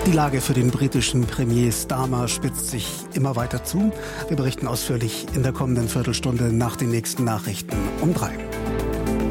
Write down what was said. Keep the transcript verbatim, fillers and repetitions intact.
Die Lage für den britischen Premier Starmer spitzt sich immer weiter zu. Wir berichten ausführlich in der kommenden Viertelstunde nach den nächsten Nachrichten um drei.